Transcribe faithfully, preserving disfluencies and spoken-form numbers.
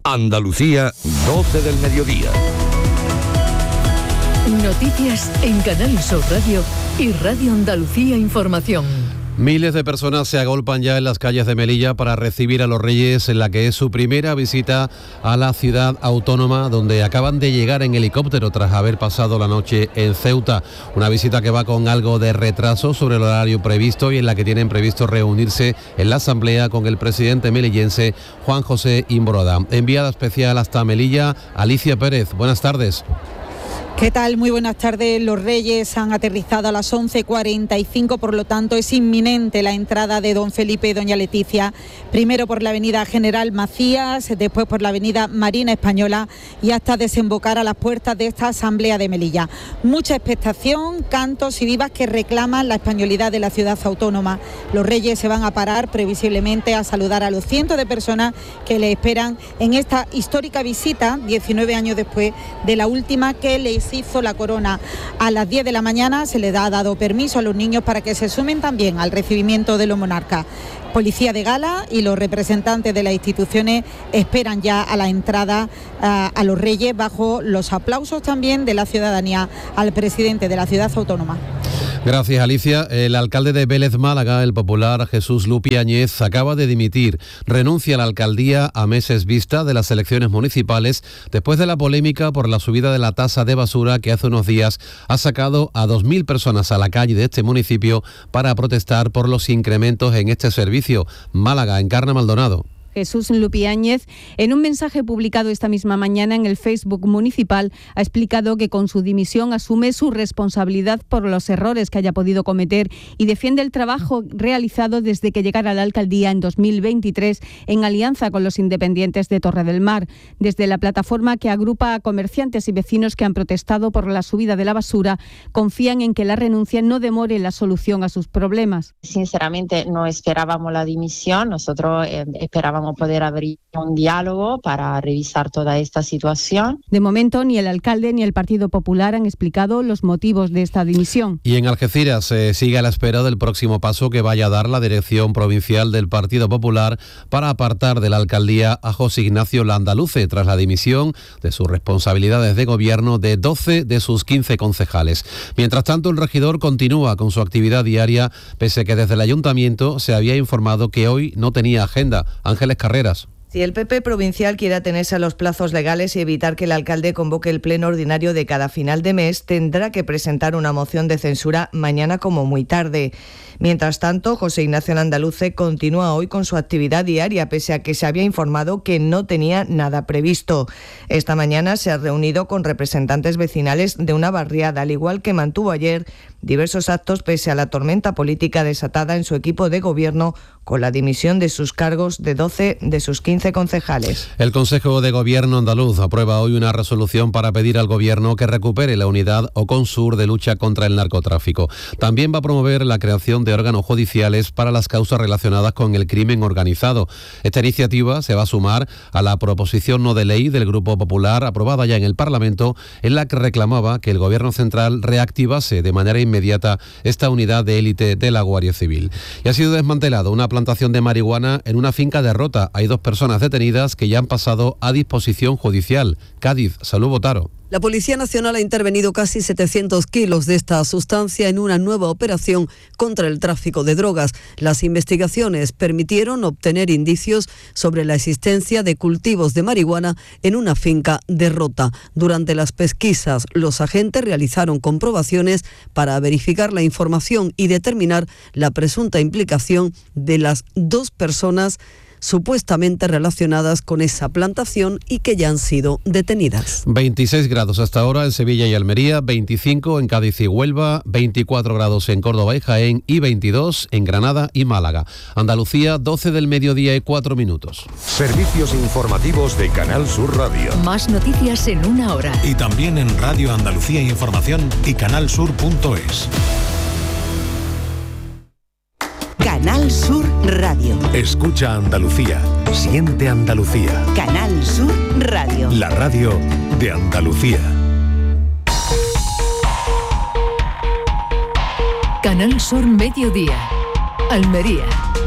Andalucía, doce del mediodía. Noticias en Canal Sur Radio y Radio Andalucía Información. Miles de personas se agolpan ya en las calles de Melilla para recibir a los Reyes en la que es su primera visita a la ciudad autónoma, donde acaban de llegar en helicóptero tras haber pasado la noche en Ceuta. Una visita que va con algo de retraso sobre el horario previsto y en la que tienen previsto reunirse en la asamblea con el presidente melillense Juan José Imbroda. Enviada especial hasta Melilla, Alicia Pérez. Buenas tardes. ¿Qué tal? Muy buenas tardes. Los Reyes han aterrizado a las once cuarenta y cinco, por lo tanto es inminente la entrada de don Felipe y doña Leticia, primero por la avenida General Macías, después por la avenida Marina Española y hasta desembocar a las puertas de esta asamblea de Melilla. Mucha expectación, cantos y vivas que reclaman la españolidad de la ciudad autónoma. Los Reyes se van a parar previsiblemente a saludar a los cientos de personas que le esperan en esta histórica visita, diecinueve años después de la última que les hizo la corona. A las diez de la mañana se les ha dado permiso a los niños para que se sumen también al recibimiento de los monarcas. Policía de gala y los representantes de las instituciones esperan ya a la entrada a, a los Reyes, bajo los aplausos también de la ciudadanía al presidente de la ciudad autónoma. Gracias, Alicia. El alcalde de Vélez Málaga, el popular Jesús Lupi Añez, acaba de dimitir. Renuncia a la alcaldía a meses vista de las elecciones municipales después de la polémica por la subida de la tasa de basura que hace unos días ha sacado a dos mil personas a la calle de este municipio para protestar por los incrementos en este servicio. Málaga, Encarna Maldonado. Jesús Lupi Añez, en un mensaje publicado esta misma mañana en el Facebook municipal, ha explicado que con su dimisión asume su responsabilidad por los errores que haya podido cometer y defiende el trabajo realizado desde que llegara a la alcaldía en dos mil veintitrés en alianza con los independientes de Torre del Mar. Desde la plataforma que agrupa a comerciantes y vecinos que han protestado por la subida de la basura, confían en que la renuncia no demore la solución a sus problemas. Sinceramente no esperábamos la dimisión, nosotros eh, esperábamos poder abrir un diálogo para revisar toda esta situación. De momento, ni el alcalde ni el Partido Popular han explicado los motivos de esta dimisión. Y en Algeciras se eh, sigue a la espera del próximo paso que vaya a dar la dirección provincial del Partido Popular para apartar de la alcaldía a José Ignacio Landaluce, tras la dimisión de sus responsabilidades de gobierno de doce de sus quince concejales. Mientras tanto, el regidor continúa con su actividad diaria, pese a que desde el ayuntamiento se había informado que hoy no tenía agenda. Ángeles Carreras. Si el P P provincial quiere atenerse a los plazos legales y evitar que el alcalde convoque el pleno ordinario de cada final de mes, tendrá que presentar una moción de censura mañana como muy tarde. Mientras tanto, José Ignacio Landaluce continúa hoy con su actividad diaria, pese a que se había informado que no tenía nada previsto. Esta mañana se ha reunido con representantes vecinales de una barriada, al igual que mantuvo ayer diversos actos pese a la tormenta política desatada en su equipo de gobierno con la dimisión de sus cargos de doce de sus quince concejales. El Consejo de Gobierno andaluz aprueba hoy una resolución para pedir al Gobierno que recupere la unidad OCONSUR de lucha contra el narcotráfico. También va a promover la creación de órganos judiciales para las causas relacionadas con el crimen organizado. Esta iniciativa se va a sumar a la proposición no de ley del Grupo Popular aprobada ya en el Parlamento, en la que reclamaba que el Gobierno central reactivase de manera inmediata esta unidad de élite de la Guardia Civil. Y ha sido desmantelado una plantación de marihuana en una finca de Rota. Hay dos personas detenidas que ya han pasado a disposición judicial. Cádiz, Salud Botaro. La Policía Nacional ha intervenido casi setecientos kilos de esta sustancia en una nueva operación contra el tráfico de drogas. Las investigaciones permitieron obtener indicios sobre la existencia de cultivos de marihuana en una finca de Rota. Durante las pesquisas, los agentes realizaron comprobaciones para verificar la información y determinar la presunta implicación de las dos personas supuestamente relacionadas con esa plantación y que ya han sido detenidas. veintiséis grados hasta ahora en Sevilla y Almería, veinticinco en Cádiz y Huelva, veinticuatro grados en Córdoba y Jaén y veintidós en Granada y Málaga. Andalucía, doce del mediodía y cuatro minutos. Servicios informativos de Canal Sur Radio. Más noticias en una hora. Y también en Radio Andalucía Información y canalsur punto es. Canal Sur Radio. Escucha Andalucía. Siente Andalucía. Canal Sur Radio. La radio de Andalucía. Canal Sur Mediodía. Almería.